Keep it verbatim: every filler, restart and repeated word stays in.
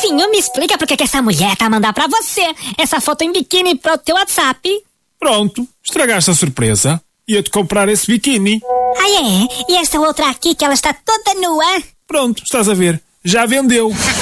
Silvinho, me explica por que que essa mulher tá a mandar pra você essa foto em biquíni pro teu WhatsApp. Pronto, estragaste a surpresa. Ia-te comprar esse biquíni. Ah, é? E esta outra aqui que ela está toda nua? Pronto, estás a ver. Já vendeu.